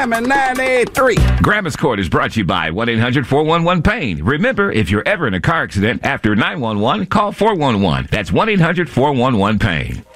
Hammond 93. Grandma's Court is brought to you by 1-800-411-PAIN. Remember, if you're ever in a car accident, after 911, call 411. That's 1-800-411-PAIN.